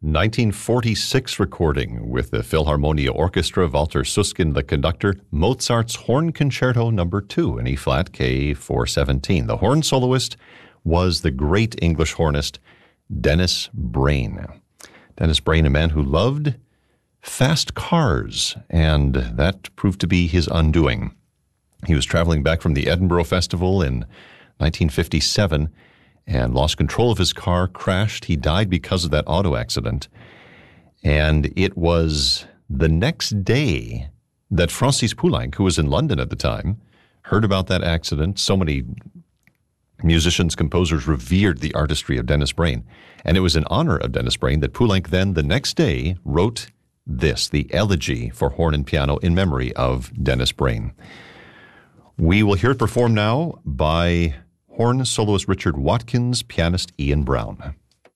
1946 recording with the Philharmonia Orchestra, Walter Susskind, the conductor, Mozart's Horn Concerto No. 2 in E-flat, K417. The horn soloist was the great English hornist, Dennis Brain. Dennis Brain, a man who loved fast cars, and that proved to be his undoing. He was traveling back from the Edinburgh Festival in 1957 and lost control of his car, crashed. He died because of that auto accident. And it was the next day that Francis Poulenc, who was in London at the time, heard about that accident. So many musicians, composers revered the artistry of Dennis Brain. And it was in honor of Dennis Brain that Poulenc then, the next day, wrote this, the Elegy for Horn and Piano in memory of Dennis Brain. We will hear it performed now by horn soloist Richard Watkins, pianist Ian Brown.